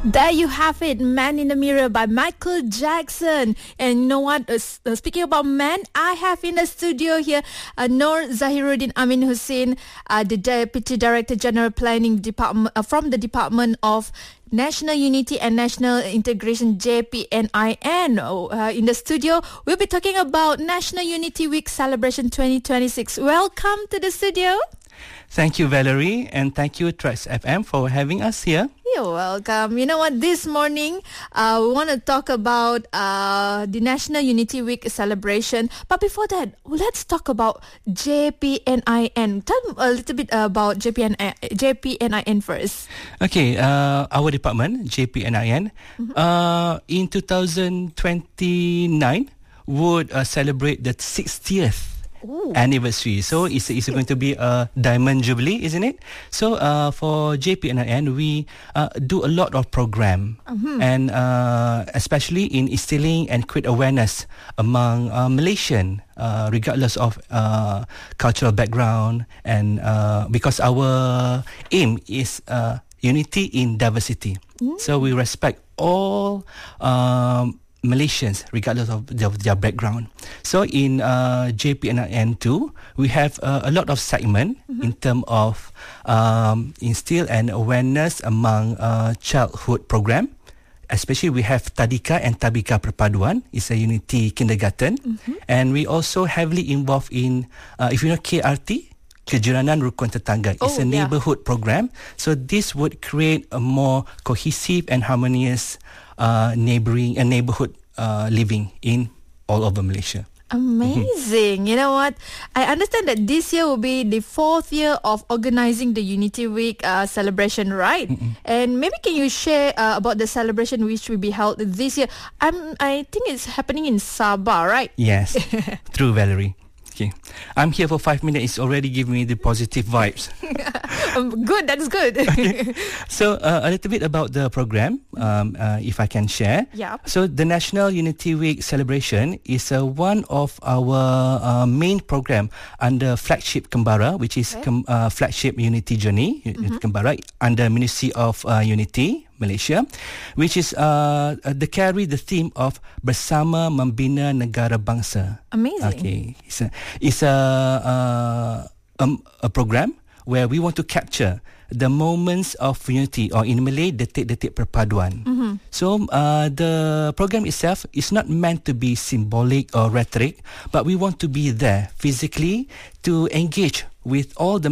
There you have it, Man in the Mirror by Michael Jackson. And you know what? Speaking about man, I have in the studio here Noor Zahiruddin Amin Hussein, the Deputy Director General Planning Department from the Department of National Unity and National Integration, JPNIN. In the studio, we'll be talking about National Unity Week Celebration 2026. Welcome to the studio. Thank you, Valerie, and thank you, Trax FM, for having us here. You're welcome. You know what? This morning, we want to talk about the National Unity Week celebration. But before that, let's talk about JPNIN. Tell me a little bit about JPNIN first. Okay, our department, JPNIN, in 2029 would celebrate the 60th anniversary. So it's going to be a diamond jubilee, isn't it? So for JPNIN, we do a lot of program, and especially in instilling and create awareness among Malaysian, regardless of cultural background, and because our aim is unity in diversity. So we respect all Malaysians, regardless of their background. So in JPNIN2, we have a lot of segment in terms of instill and awareness among childhood program. Especially we have Tadika and Tabika Perpaduan. It's a unity kindergarten. And we also heavily involved in, if you know KRT, Kejiranan Rukun Tetangga. It's a neighborhood program. So this would create a more cohesive and harmonious neighboring and neighborhood living in all over Malaysia. Amazing. You know what? I understand that this year will be the 4th year of organizing the Unity Week celebration, right? And maybe can you share about the celebration which will be held this year? I think it's happening in Sabah, right? Yes. True, Valerie. Okay. I'm here for 5 minutes. It's already giving me the positive vibes. Good, that's good. Okay. So a little bit about the program, if I can share. Yeah. So the National Unity Week celebration is one of our main program under flagship Kembara, which is flagship Unity Journey, Kembara, under Ministry of Unity Malaysia, which is carry the theme of Bersama Membina Negara Bangsa. Amazing. Okay, it's a program where we want to capture the moments of unity, or in Malay, detik-detik perpaduan. So the program itself is not meant to be symbolic or rhetoric, but we want to be there physically to engage with all the